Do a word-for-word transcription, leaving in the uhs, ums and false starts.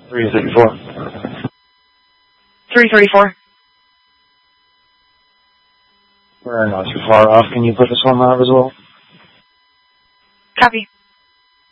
three thirty-four. three thirty-four. We're not too far off. Can you put this one live as well? Copy.